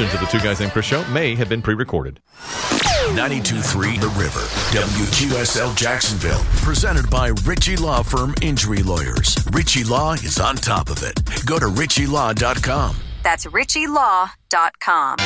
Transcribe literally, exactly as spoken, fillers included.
editions of the Two Guys Named Chris Show may have been pre-recorded. ninety-two point three The River, W Q S L Jacksonville. Presented by Ritchie Law Firm Injury Lawyers. Ritchie Law is on top of it. Go to ritchie law dot com. That's ritchie law dot com.